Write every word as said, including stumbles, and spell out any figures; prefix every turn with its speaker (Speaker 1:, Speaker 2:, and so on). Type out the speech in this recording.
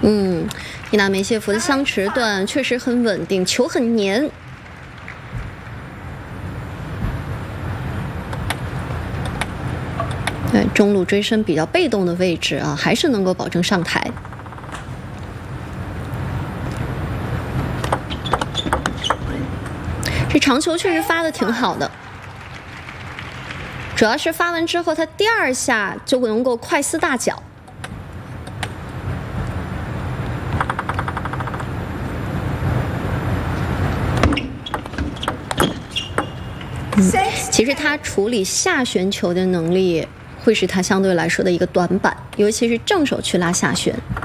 Speaker 1: 嗯，伊纳梅谢夫的相持段确实很稳定，球很黏。对，中路追身比较被动的位置啊，还是能够保证上台。这长球确实发的挺好的。 主要是发完之后，他第二下就能够快撕大脚。嗯，其实他处理下旋球的能力会是他相对来说的一个短板，尤其是正手去拉下旋。